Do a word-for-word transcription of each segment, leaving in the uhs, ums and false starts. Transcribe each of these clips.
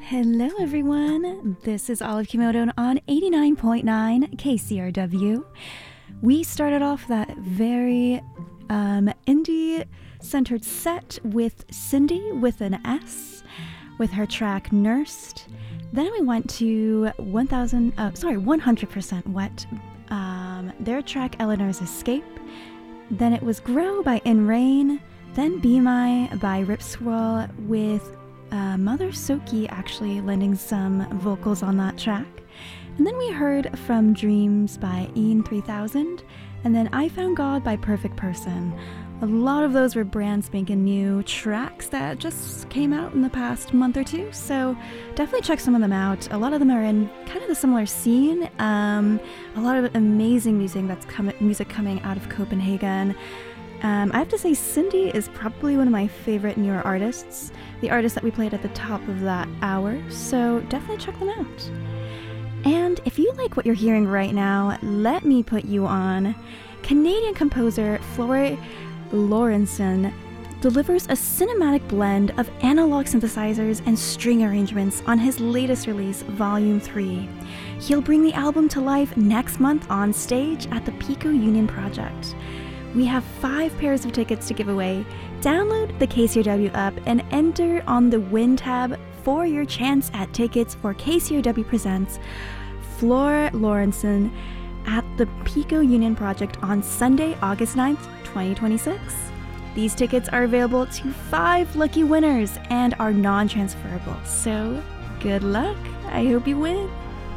Hello, everyone. This is Olive Kimoto on eighty-nine point nine K C R W. We started off that very um, indie-centered set with Cindy with an S, with her track Nursed. Then we went to one thousand, uh, sorry, one hundred percent Wet, um, their track Eleanor's Escape. Then it was Grow by In Rain. Then Be My by Rip Swirl, with uh, Mother Soki actually lending some vocals on that track. And then we heard From Dreams by Ian three thousand, and then I Found God by Perfect Person. A lot of those were brand spanking new tracks that just came out in the past month or two, so definitely check some of them out. A lot of them are in kind of the similar scene. Um, a lot of amazing music that's com- music coming out of Copenhagen. Um, I have to say, Cindy is probably one of my favorite newer artists, the artist that we played at the top of that hour, so definitely check them out. And if you like what you're hearing right now, let me put you on. Canadian composer Flora Lorenzen delivers a cinematic blend of analog synthesizers and string arrangements on his latest release, Volume three. He'll bring the album to life next month on stage at the Pico Union Project. We have five pairs of tickets to give away. Download the K C R W app and enter on the Win tab for your chance at tickets for K C R W Presents Flora Lorenzen at the Pico Union Project on Sunday, August ninth, twenty twenty-six. These tickets are available to five lucky winners and are non-transferable. So, good luck. I hope you win.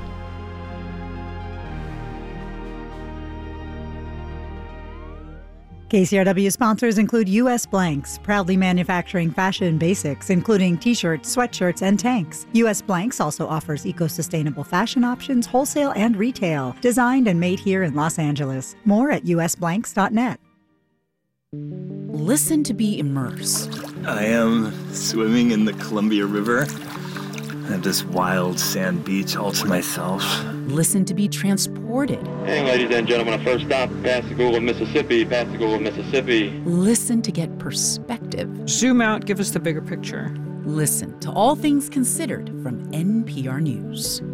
K C R W sponsors include U S Blanks, proudly manufacturing fashion basics, including t-shirts, sweatshirts, and tanks. U S Blanks also offers eco-sustainable fashion options, wholesale and retail, designed and made here in Los Angeles. More at U S blanks dot net. Listen to be immersed. I am swimming in the Columbia River. I have this wild sand beach all to myself. Listen to be transported. Hey, ladies and gentlemen, our first stop, Pascagoula, Mississippi, Pascagoula, Mississippi. Listen to get perspective. Zoom out, give us the bigger picture. Listen to All Things Considered from N P R News.